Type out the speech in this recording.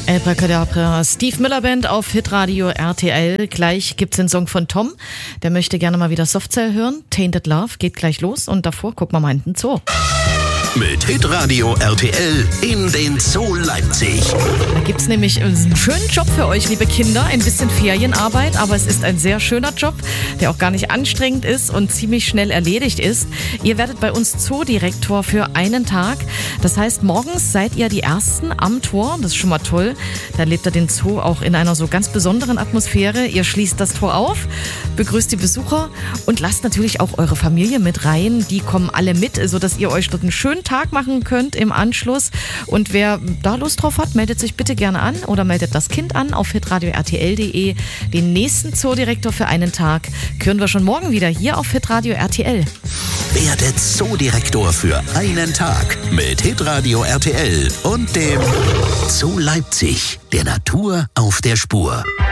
Abracadabra, Steve Miller Band auf Hitradio RTL. Gleich gibt's den Song von Tom. Der möchte gerne mal wieder Softcell hören. Tainted Love geht gleich los und davor gucken wir mal in den Zoo. Mit Hitradio RTL in den Zoo Leipzig. Da gibt's nämlich einen schönen Job für euch, liebe Kinder. Ein bisschen Ferienarbeit, aber es ist ein sehr schöner Job, der auch gar nicht anstrengend ist und ziemlich schnell erledigt ist. Ihr werdet bei uns Zoodirektor für einen Tag. Das heißt, morgens seid ihr die Ersten am Tor. Das ist schon mal toll. Da erlebt ihr den Zoo auch in einer so ganz besonderen Atmosphäre. Ihr schließt das Tor auf, begrüßt die Besucher und lasst natürlich auch eure Familie mit rein. Die kommen alle mit, sodass ihr euch dort einen schönen Tag machen könnt im Anschluss. Und wer da Lust drauf hat, meldet sich bitte gerne an oder meldet das Kind an auf hitradio-rtl.de. Den nächsten Zoodirektor für einen Tag hören wir schon morgen wieder hier auf Hitradio RTL. Werdet Zoodirektor für einen Tag mit Hitradio RTL und dem Zoo Leipzig, der Natur auf der Spur.